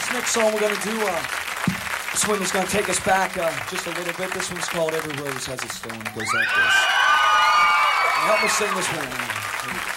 This next song we're going to do, this one is going to take us back just a little bit. This one's called Every Rose Has Its Thorn. It goes like this. Help us sing this one.